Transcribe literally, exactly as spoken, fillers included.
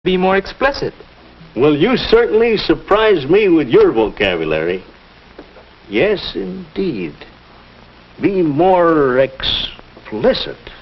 be more explicit. Well, you certainly surprised me with your vocabulary. Yes, indeed. Be more explicit.